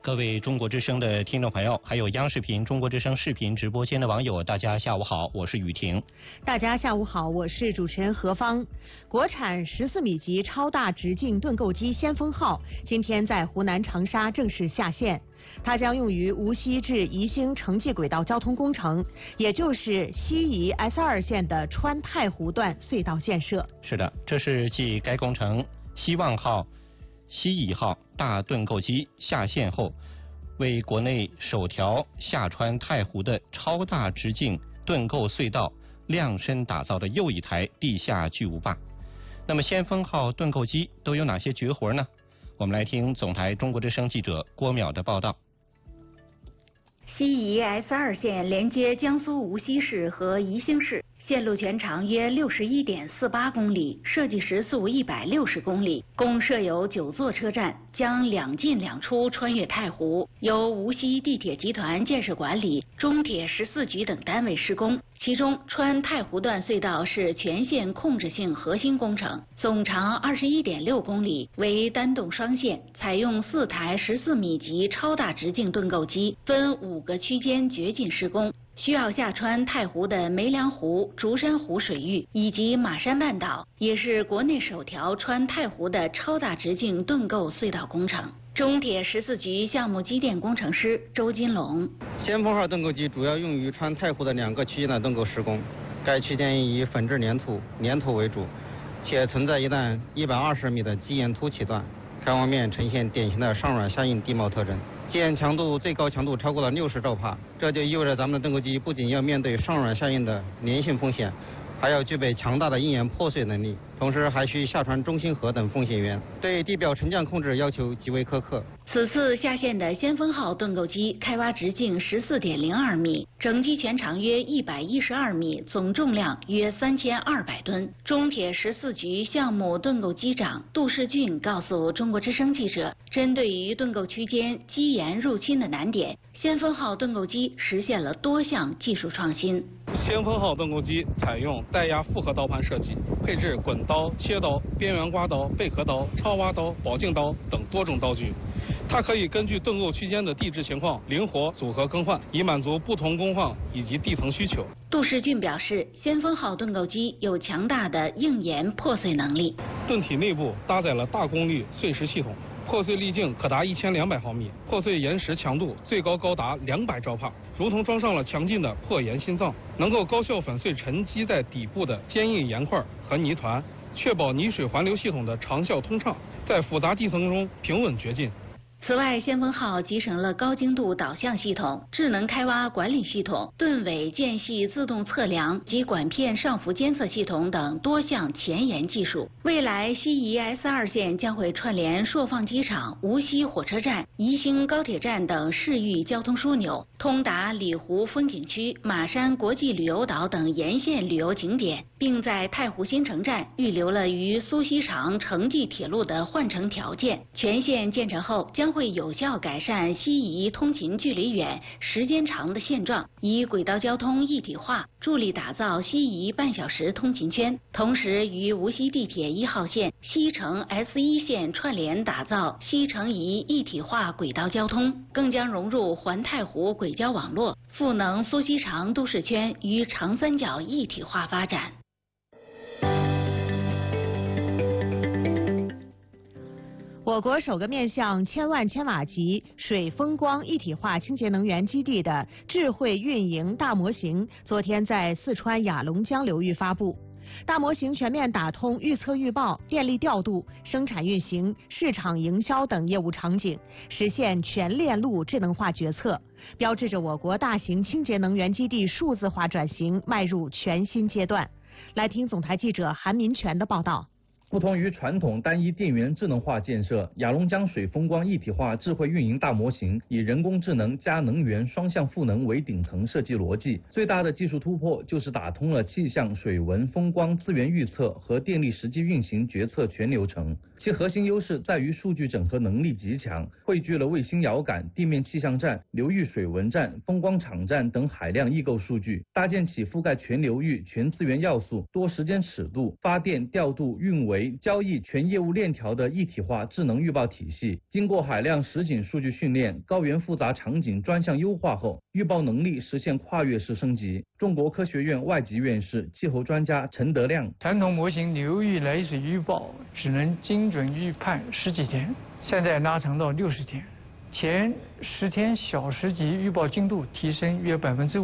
各位中国之声的听众朋友，还有央视频中国之声视频直播间的网友，大家下午好，我是雨婷。 大家下午好，我是主持人何芳。国产14米级超大直径盾构机先锋号今天在湖南长沙正式下线，它将用于无锡至宜兴城际轨道交通工程，也就是西宜 S2线的川太湖段隧道建设。 是的，这是继该工程希望号、西宜号大盾构机下线后，为国内首条下穿太湖的超大直径盾构隧道量身打造的又一台地下巨无霸。那么先锋号盾构机都有哪些绝活呢？我们来听总台中国之声记者郭淼的报道。 西宜 S2线连接江苏无锡市和宜兴市，线路全长约61.48公里，设计时速160公里，共设有9座车站，将2进2出穿越太湖，由无锡地铁集团建设管理，中铁14局等单位施工。其中，川太湖段隧道是全线控制性核心工程，总长21.6公里，为单洞双线，采用4台14米级超大直径盾构机，分5个区间掘进施工。需要下穿太湖的梅梁湖、竹山湖水域以及马山半岛，也是国内首条穿太湖的超大直径盾构隧道工程。中铁14局项目机电工程师周金龙： 先锋号盾构机主要用于穿太湖的2个区间的盾构施工，该区间以粉质粘土为主，且存在一段120米的基岩凸起段，开荒面呈现典型的上软下硬地貌特征。基岩强度最高强度超过了60兆帕，这就意味着咱们的盾构机不仅要面对上软下硬的粘性风险，还要具备强大的硬岩破碎能力，同时还需下穿中心核等风险源，对地表沉降控制要求极为苛刻。 此次下线的先锋号盾构机开挖直径14.02米，整机全长约112米，总重量约3200吨。中铁14局项目盾构机长杜世俊告诉中国之声记者，针对于盾构区间基岩入侵的难点，先锋号盾构机实现了多项技术创新。 先锋号盾构机采用带压复合刀盘设计，配置滚刀、切刀、边缘刮刀、贝壳刀、超挖刀、宝镜刀等多种刀具。它可以根据盾构区间的地质情况灵活组合更换，以满足不同工况以及地层需求。 杜世俊表示，先锋号盾构机有强大的硬岩破碎能力。 盾体内部搭载了大功率碎石系统，破碎粒径可达1200毫米，破碎岩石强度最高高达200兆帕，如同装上了强劲的破岩心脏，能够高效粉碎沉积在底部的坚硬岩块和泥团，确保泥水环流系统的长效通畅，在复杂地层中平稳掘进。 此外，先锋号集成了高精度导向系统、智能开挖管理系统、盾尾间隙自动测量及管片上浮监测系统等多项前沿技术。未来，西宜 S2线将会串联朔放机场、无锡火车站、宜兴高铁站等市域交通枢纽，通达里湖风景区、马山国际旅游岛等沿线旅游景点，并在太湖新城站预留了与苏锡常城际铁路的换乘条件。全线建成后，将会有效改善西宜通勤距离远、时间长的现状，以轨道交通一体化助力打造西宜半小时通勤圈，同时与无锡地铁1号线、西城 S1线串联打造西城宜一体化轨道交通，更将融入环太湖轨交网络，赋能苏锡常都市圈与长三角一体化发展。 我国首个面向1000万千瓦级水风光一体化清洁能源基地的智慧运营大模型，昨天在四川雅龙江流域发布。大模型全面打通预测预报、电力调度、生产运行、市场营销等业务场景，实现全链路智能化决策，标志着我国大型清洁能源基地数字化转型迈入全新阶段。来听总台记者韩民权的报道。 不同于传统单一电源智能化建设，雅龙江水风光一体化智慧运营大模型以人工智能加能源双向赋能为顶层设计逻辑，最大的技术突破就是打通了气象、水文、风光资源预测和电力实际运行决策全流程。 其核心优势在于数据整合能力极强，汇聚了卫星遥感、地面气象站、流域水文站、风光场站等海量异构数据，搭建起覆盖全流域、全资源要素、多时间尺度、发电、调度、运维、交易全业务链条的一体化智能预报体系。经过海量实景数据训练、高原复杂场景专项优化后，预报能力实现跨越式升级。中国科学院外籍院士、气候专家陈德亮： 传统模型流域来水预报只能精准预判10几天，现在拉长到60天。前10天小时级预报精度提升约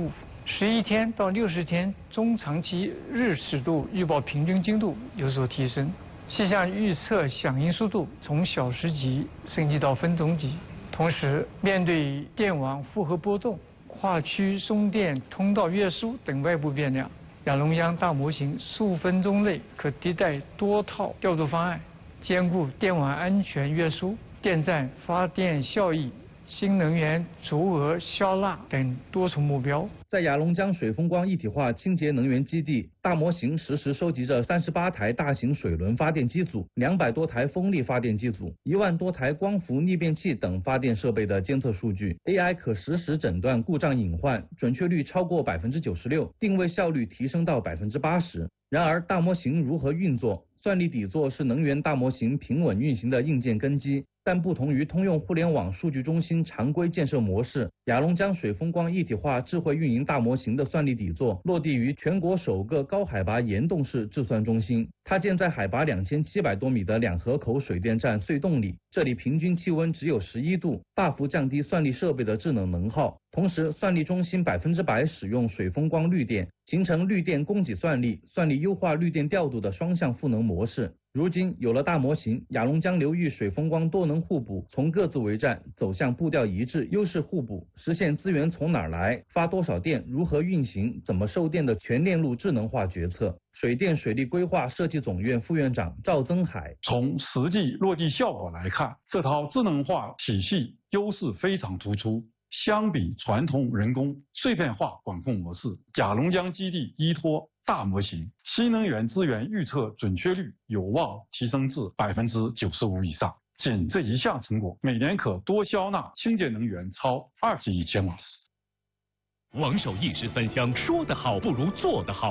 5%，11天到60天中长期日尺度预报平均精度有所提升。气象预测响应速度从小时级升级到分钟级。同时，面对电网负荷波动、跨区送电通道约束等外部变量，亚龙江大模型数分钟内可迭代多套调度方案，兼顾电网安全约束、电站发电效益、新能源足额消纳等多重目标。 在雅龙江水风光一体化清洁能源基地，大模型实时收集着38台大型水轮发电机组、200多台风力发电机组、1万多台光伏逆变器等发电设备的监测数据。AI 可实时诊断故障隐患，准确率超过96%，定位效率提升到80%。然而，大模型如何运作？算力底座是能源大模型平稳运行的硬件根基，但不同于通用互联网数据中心常规建设模式，雅龙江水风光一体化智慧运营大模型的算力底座落地于全国首个高海拔岩洞式制算中心。它建在海拔2700多米的两河口水电站隧洞里，这里平均气温只有11度，大幅降低算力设备的制冷能耗。同时，算力中心100%使用水风光绿电，形成绿电供给算力、算力优化绿电调度的双向赋能模式。如今有了大模型，雅龙江流域水风光多能互补，从各自为战走向步调一致、优势互补，实现资源从哪儿来、发多少电、如何运行、怎么售电的全链路智能化决策。水电水利规划设计总院副院长赵增海： 从实际落地效果来看，这套智能化体系优势非常突出。相比传统人工碎片化管控模式，雅龙江基地依托大模型，新能源资源预测准确率有望提升至95%以上。仅这一项成果，每年可多消纳清洁能源超20亿千瓦时。 王守一时三香，说得好不如做得好。